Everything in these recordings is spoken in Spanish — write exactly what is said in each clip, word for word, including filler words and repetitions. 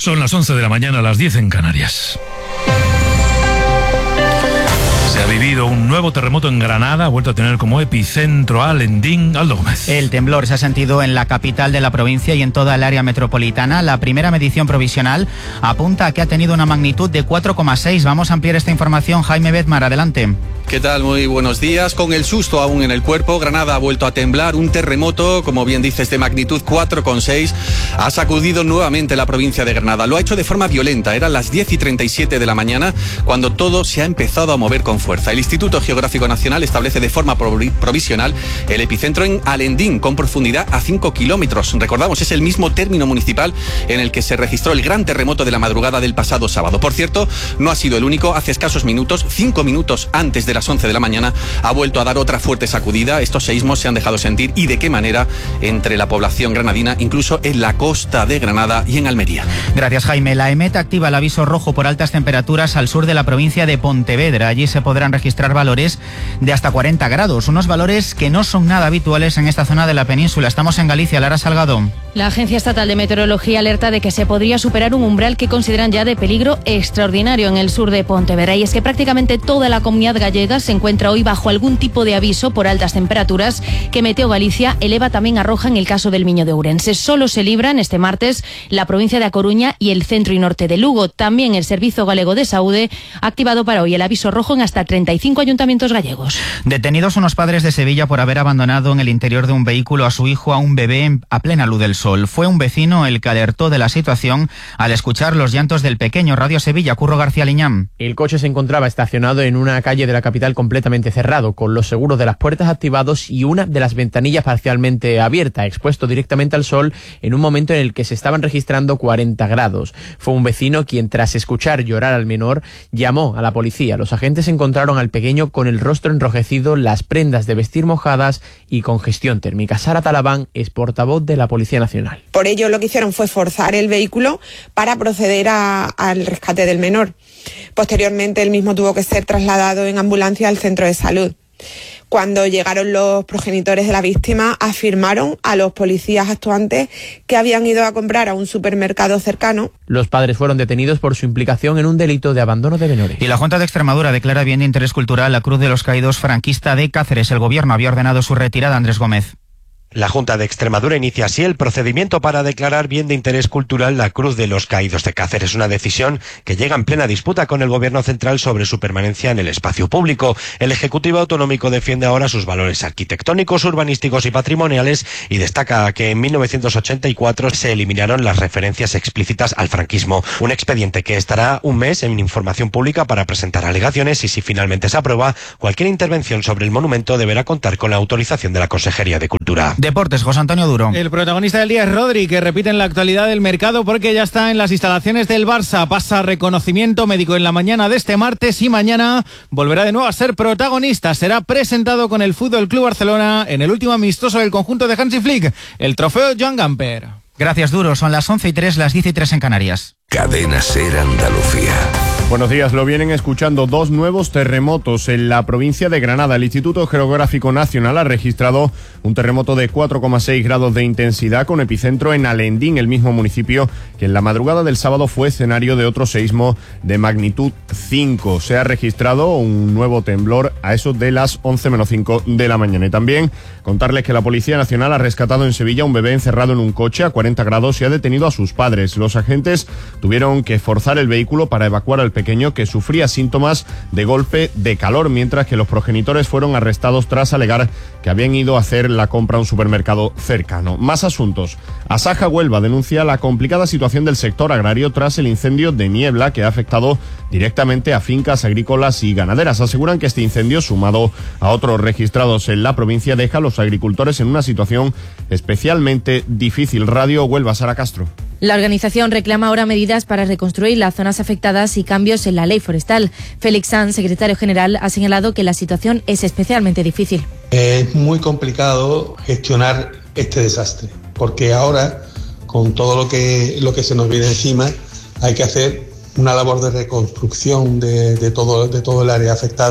Son las once de la mañana, las diez en Canarias. Se ha vivido un nuevo terremoto en Granada, ha vuelto a tener como epicentro a Alendín. Aldo Gómez. El temblor se ha sentido en la capital de la provincia y en toda el área metropolitana. La primera medición provisional apunta a que ha tenido una magnitud de cuatro coma seis. Vamos a ampliar esta información. Jaime Bedmar, adelante. ¿Qué tal? Muy buenos días. Con el susto aún en el cuerpo, Granada ha vuelto a temblar. Un terremoto, como bien dices, de magnitud cuatro coma seis ha sacudido nuevamente la provincia de Granada. Lo ha hecho de forma violenta. Eran las diez y treinta y siete de la mañana cuando todo se ha empezado a mover con fuerza. El Instituto Geográfico Nacional establece de forma provisional el epicentro en Alendín, con profundidad a cinco kilómetros. Recordamos, es el mismo término municipal en el que se registró el gran terremoto de la madrugada del pasado sábado. Por cierto, no ha sido el único. Hace escasos minutos, cinco minutos antes de las once de la mañana, ha vuelto a dar otra fuerte sacudida. Estos seísmos se han dejado sentir, y de qué manera, entre la población granadina, incluso en la costa de Granada y en Almería. Gracias, Jaime. La EMET activa el aviso rojo por altas temperaturas al sur de la provincia de Pontevedra. Allí se podrán registrar valores de hasta cuarenta grados, unos valores que no son nada habituales en esta zona de la península. Estamos en Galicia. Lara Salgado. La Agencia Estatal de Meteorología alerta de que se podría superar un umbral que consideran ya de peligro extraordinario en el sur de Pontevedra, y es que prácticamente toda la comunidad gallega se encuentra hoy bajo algún tipo de aviso por altas temperaturas que Meteo Galicia eleva también a roja en el caso del Miño de Ourense. Solo se libran este martes la provincia de A Coruña y el centro y norte de Lugo. También el Servicio Galego de Saúde ha activado para hoy el aviso rojo en hasta treinta y cinco ayuntamientos gallegos. Detenidos unos padres de Sevilla por haber abandonado en el interior de un vehículo a su hijo, a un bebé, a plena luz del sol. Fue un vecino el que alertó de la situación al escuchar los llantos del pequeño. Radio Sevilla, Curro García Liñán. El coche se encontraba estacionado en una calle de la capital completamente cerrado, con los seguros de las puertas activados y una de las ventanillas parcialmente abierta, expuesto directamente al sol en un momento en el que se estaban registrando cuarenta grados. Fue un vecino quien, tras escuchar llorar al menor, llamó a la policía. Los agentes encontraron al pequeño con el rostro enrojecido, las prendas de vestir mojadas y congestión térmica. Sara Talabán es portavoz de la Policía Nacional. Por ello, lo que hicieron fue forzar el vehículo para proceder a, al rescate del menor. Posteriormente, el mismo tuvo que ser trasladado en ambulancia al centro de salud. Cuando llegaron los progenitores de la víctima, afirmaron a los policías actuantes que habían ido a comprar a un supermercado cercano. Los padres fueron detenidos por su implicación en un delito de abandono de menores. Y la Junta de Extremadura declara bien de interés cultural la Cruz de los Caídos franquista de Cáceres. El gobierno había ordenado su retirada. Andrés Gómez. La Junta de Extremadura inicia así el procedimiento para declarar bien de interés cultural la Cruz de los Caídos de Cáceres, una decisión que llega en plena disputa con el Gobierno central sobre su permanencia en el espacio público. El Ejecutivo Autonómico defiende ahora sus valores arquitectónicos, urbanísticos y patrimoniales y destaca que en mil novecientos ochenta y cuatro se eliminaron las referencias explícitas al franquismo. Un expediente que estará un mes en información pública para presentar alegaciones, y si finalmente se aprueba, cualquier intervención sobre el monumento deberá contar con la autorización de la Consejería de Cultura. Deportes, José Antonio Duro. El protagonista del día es Rodri, que repite en la actualidad del mercado porque ya está en las instalaciones del Barça. Pasa reconocimiento médico en la mañana de este martes y mañana volverá de nuevo a ser protagonista. Será presentado con el F C Barcelona en el último amistoso del conjunto de Hansi Flick, el trofeo Joan Gamper. Gracias, Duro. Son las once y tres, las diez y tres en Canarias. Cadena SER Andalucía. Buenos días, lo vienen escuchando. Dos nuevos terremotos en la provincia de Granada. El Instituto Geográfico Nacional ha registrado un terremoto de cuatro coma seis grados de intensidad con epicentro en Alendín, el mismo municipio que en la madrugada del sábado fue escenario de otro seísmo de magnitud cinco. Se ha registrado un nuevo temblor a eso de las once menos cinco de la mañana. Y también contarles que la Policía Nacional ha rescatado en Sevilla un bebé encerrado en un coche a cuarenta grados y ha detenido a sus padres. Los agentes tuvieron que forzar el vehículo para evacuar al pequeño, que sufría síntomas de golpe de calor, mientras que los progenitores fueron arrestados tras alegar que habían ido a hacer la compra a un supermercado cercano. Más asuntos. Asaja Huelva denuncia la complicada situación del sector agrario tras el incendio de Niebla, que ha afectado directamente a fincas agrícolas y ganaderas. Aseguran que este incendio, sumado a otros registrados en la provincia, deja a los agricultores en una situación especialmente difícil. Radio Huelva, Sara Castro. La organización reclama ahora medidas para reconstruir las zonas afectadas y cambios en la ley forestal. Félix Sanz, secretario general, ha señalado que la situación es especialmente difícil. Es muy complicado gestionar este desastre, porque ahora, con todo lo que, lo que se nos viene encima, hay que hacer una labor de reconstrucción de, de, todo, de todo el área afectada.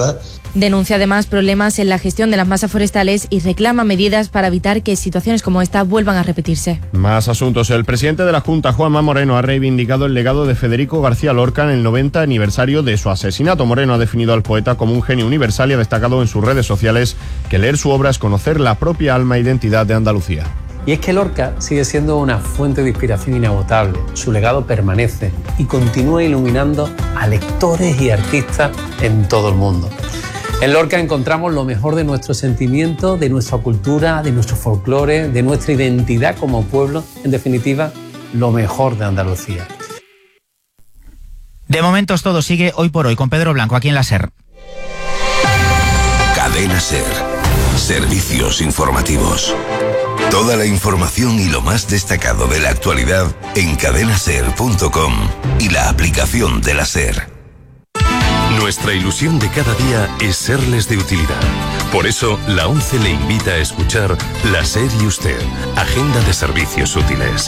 Denuncia además problemas en la gestión de las masas forestales y reclama medidas para evitar que situaciones como esta vuelvan a repetirse. Más asuntos. El presidente de la Junta, Juanma Moreno, ha reivindicado el legado de Federico García Lorca en el noventa aniversario de su asesinato. Moreno ha definido al poeta como un genio universal y ha destacado en sus redes sociales que leer su obra es conocer la propia alma e identidad de Andalucía. Y es que Lorca sigue siendo una fuente de inspiración inagotable. Su legado permanece y continúa iluminando a lectores y artistas en todo el mundo. En Lorca encontramos lo mejor de nuestro sentimiento, de nuestra cultura, de nuestro folclore, de nuestra identidad como pueblo, en definitiva, lo mejor de Andalucía. De momentos todo sigue hoy por hoy con Pedro Blanco aquí en la SER. Cadena SER. Servicios informativos. Toda la información y lo más destacado de la actualidad en cadena ser punto com y la aplicación de la SER. Nuestra ilusión de cada día es serles de utilidad. Por eso, la ONCE le invita a escuchar La SER y Usted, Agenda de Servicios Útiles.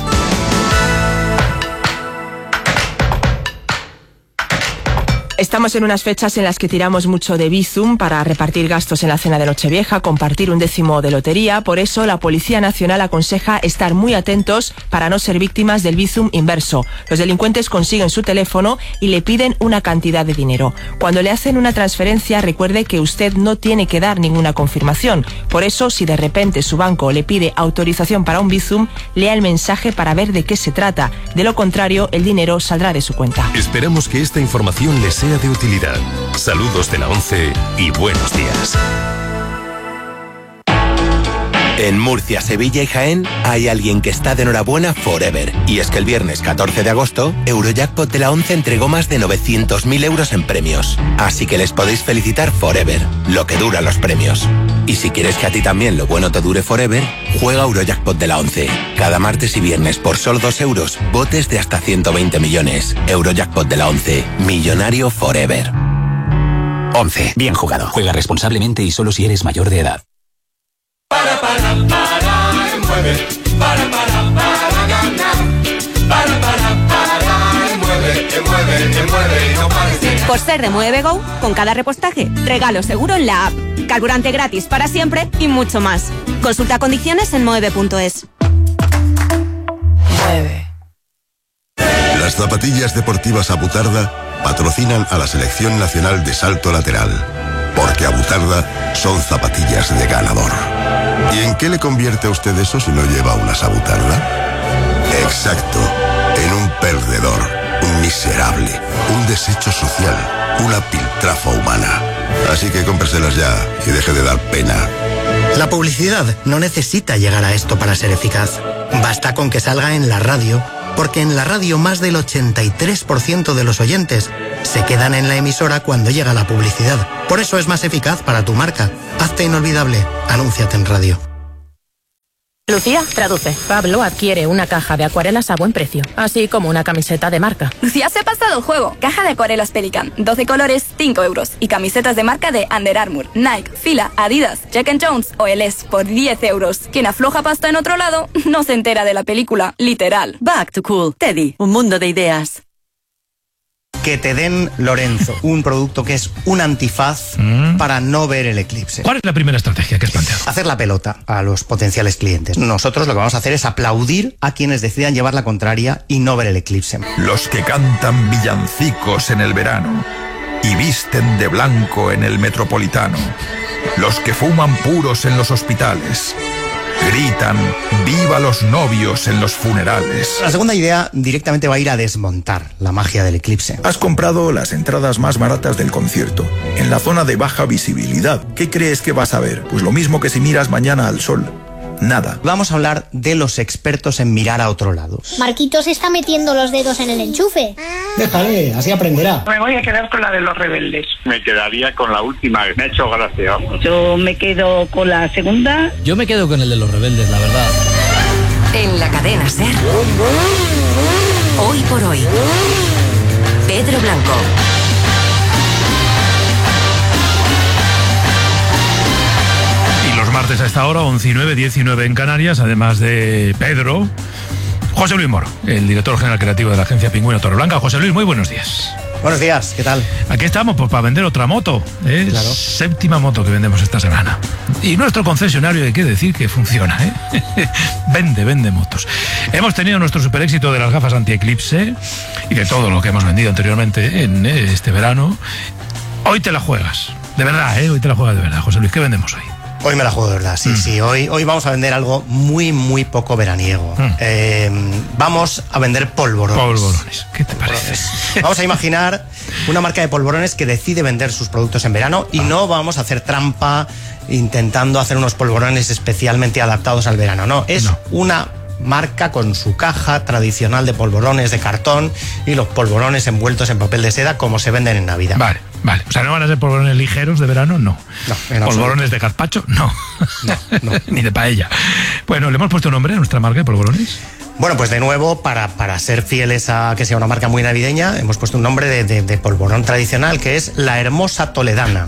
Estamos en unas fechas en las que tiramos mucho de Bizum para repartir gastos en la cena de Nochevieja, compartir un décimo de lotería. Por eso, la Policía Nacional aconseja estar muy atentos para no ser víctimas del Bizum inverso. Los delincuentes consiguen su teléfono y le piden una cantidad de dinero. Cuando le hacen una transferencia, recuerde que usted no tiene que dar ninguna confirmación. Por eso, si de repente su banco le pide autorización para un Bizum, lea el mensaje para ver de qué se trata. De lo contrario, el dinero saldrá de su cuenta. Esperamos que esta información les sea de utilidad. Saludos de la ONCE y buenos días. En Murcia, Sevilla y Jaén hay alguien que está de enhorabuena forever. Y es que el viernes catorce de agosto, Eurojackpot de la ONCE entregó más de novecientos mil euros en premios. Así que les podéis felicitar forever, lo que duran los premios. Y si quieres que a ti también lo bueno te dure forever, juega Eurojackpot de la ONCE. Cada martes y viernes por solo dos euros, botes de hasta ciento veinte millones. Eurojackpot de la ONCE, millonario forever. ONCE, bien jugado. Juega responsablemente y solo si eres mayor de edad. Para, para, para, mueve, para, para, para ganar. Para, para, para, mueve, mueve, mueve, no pares de ganar. Por ser de Mueve Go, con cada repostaje, regalo seguro en la app. Carburante gratis para siempre y mucho más. Consulta condiciones en mueve punto es. Mueve. Las zapatillas deportivas Abutarda patrocinan a la Selección Nacional de Salto Lateral. Porque Abutarda son zapatillas de ganador. ¿Y en qué le convierte a usted eso si no lleva una Abutarda? Exacto, en un perdedor, un miserable, un desecho social, una piltrafa humana. Así que cómpreselas ya y deje de dar pena. La publicidad no necesita llegar a esto para ser eficaz. Basta con que salga en la radio, porque en la radio más del ochenta y tres por ciento de los oyentes se quedan en la emisora cuando llega la publicidad. Por eso es más eficaz para tu marca. Hazte inolvidable. Anúnciate en radio. Lucía, traduce. Pablo adquiere una caja de acuarelas a buen precio, así como una camiseta de marca. Lucía se ha pasado el juego. Caja de acuarelas Pelican, doce colores, cinco euros. Y camisetas de marca de Under Armour, Nike, Fila, Adidas, Jack and Jones o Eles por diez euros. Quien afloja pasta en otro lado no se entera de la película, literal. Back to Cool. Teddy, un mundo de ideas. Que te den Lorenzo, un producto que es un antifaz mm. para no ver el eclipse. ¿Cuál es la primera estrategia que has planteado? Hacer la pelota a los potenciales clientes. Nosotros lo que vamos a hacer es aplaudir a quienes decidan llevar la contraria y no ver el eclipse. Los que cantan villancicos en el verano y visten de blanco en el Metropolitano. Los que fuman puros en los hospitales. Gritan ¡viva los novios en los funerales! La segunda idea directamente va a ir a desmontar la magia del eclipse. Has comprado las entradas más baratas del concierto, en la zona de baja visibilidad. ¿Qué crees que vas a ver? Pues lo mismo que si miras mañana al sol. Nada. Vamos a hablar de los expertos en mirar a otro lado. Marquitos está metiendo los dedos en el enchufe. Déjale, así aprenderá. Me voy a quedar con la de los rebeldes. Me quedaría con la última, me ha hecho gracia. Yo me quedo con la segunda. Yo me quedo con el de los rebeldes, la verdad. En la cadena SER. Hoy por hoy. Pedro Blanco. Martes a esta hora, once y nueve, diez y nueve en Canarias, además de Pedro, José Luis Moro, el director general creativo de la agencia Pingüino Torreblanca. José Luis, muy buenos días. Buenos días, ¿qué tal? Aquí estamos pues, para vender otra moto. Es claro. Séptima moto que vendemos esta semana. Y nuestro concesionario, hay que decir que funciona, ¿eh? Vende, vende motos. Hemos tenido nuestro super éxito de las gafas anti-eclipse y de todo lo que hemos vendido anteriormente en este verano. Hoy te la juegas. De verdad, ¿eh? Hoy te la juegas de verdad. José Luis, ¿qué vendemos hoy? Hoy me la juego de verdad, sí, mm. sí. Hoy, hoy vamos a vender algo muy, muy poco veraniego. Mm. Eh, vamos a vender polvorones. Polvorones, ¿qué te parece? Vamos a imaginar una marca de polvorones que decide vender sus productos en verano y ah. no vamos a hacer trampa intentando hacer unos polvorones especialmente adaptados al verano. No, es no. una marca con su caja tradicional de polvorones de cartón y los polvorones envueltos en papel de seda como se venden en Navidad. Vale, vale. O sea, ¿no van a ser polvorones ligeros de verano? No. No, ¿Polvorones de gazpacho? No. No, no. Ni de paella. Bueno, ¿le hemos puesto nombre a nuestra marca de polvorones? Bueno, pues de nuevo, para, para ser fieles a que sea una marca muy navideña, hemos puesto un nombre de, de, de polvorón tradicional que es La Hermosa Toledana.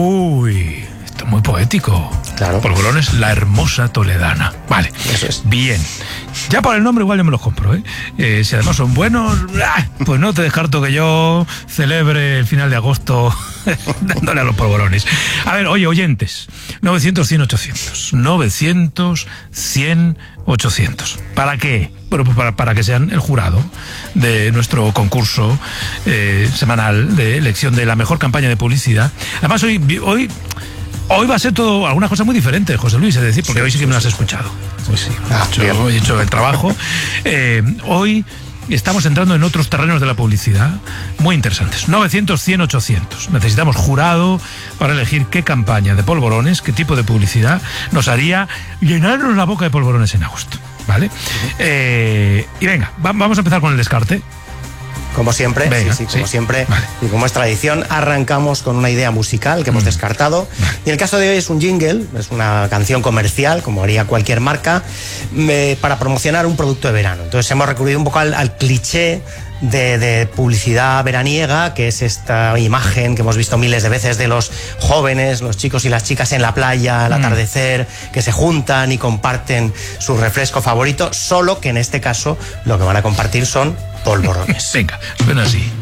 Uy, esto es muy poético. Claro. Polvorones La Hermosa Toledana. Vale, eso es. Bien. Ya por el nombre igual yo me los compro, ¿eh? eh si además son buenos, pues no te descarto que yo celebre el final de agosto dándole a los polvorones. A ver, oye, oyentes, novecientos, cien, ochocientos. novecientos, cien, ochocientos. ¿Para qué? Bueno, pues para, para que sean el jurado de nuestro concurso eh, semanal de elección de la mejor campaña de publicidad. Además, hoy... hoy Hoy va a ser todo, algunas cosas muy diferentes, José Luis, es decir, porque sí, hoy sí que me lo has escuchado. Hoy sí, ah, he, hecho, he hecho el trabajo. Eh, hoy estamos entrando en otros terrenos de la publicidad muy interesantes. novecientos, cien, ochocientos. Necesitamos jurado para elegir qué campaña de polvorones, qué tipo de publicidad nos haría llenarnos la boca de polvorones en agosto. ¿Vale? Uh-huh. Eh, y venga, va, vamos a empezar con el descarte. Como siempre, Venga, sí, sí, como sí. siempre, vale. y como es tradición, arrancamos con una idea musical que hemos mm. descartado. Vale. Y en el caso de hoy es un jingle, es una canción comercial, como haría cualquier marca, eh, para promocionar un producto de verano. Entonces hemos recurrido un poco al, al cliché de, de publicidad veraniega, que es esta imagen que hemos visto miles de veces de los jóvenes, los chicos y las chicas en la playa al mm. atardecer, que se juntan y comparten su refresco favorito, solo que en este caso lo que van a compartir son polvorones. Venga, suena así.